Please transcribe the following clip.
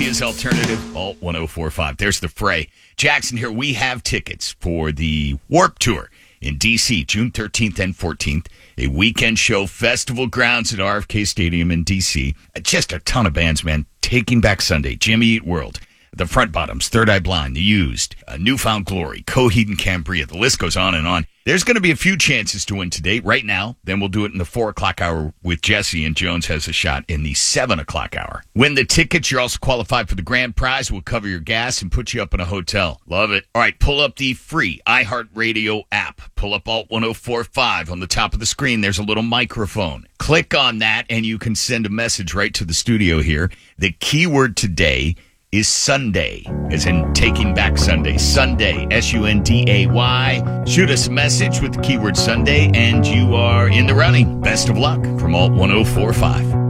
Philadelphia's alternative, Alt 1045. There's the fray. Jackson here. We have tickets for the Warped Tour in D.C., June 13th and 14th. A weekend show, festival grounds at RFK Stadium in D.C. Just a ton of bands, man. Taking Back Sunday, Jimmy Eat World, The Front Bottoms, Third Eye Blind, The Used, Newfound Glory, Coheed and Cambria. The list goes on and on. There's going to be a few chances to win today, right now. Then we'll do it in the 4 o'clock hour with Jesse, and Jones has a shot in the 7 o'clock hour. Win the tickets. You're also qualified for the grand prize. We'll cover your gas and put you up in a hotel. Love it. All right, pull up the free iHeartRadio app. Pull up Alt 1045 on the top of the screen. There's a little microphone. Click on that, and you can send a message right to the studio here. The keyword today is Sunday, as in Taking Back Sunday. Sunday, S-U-N-D-A-Y. Shoot us a message with the keyword Sunday, and you are in the running. Best of luck from Alt 1045.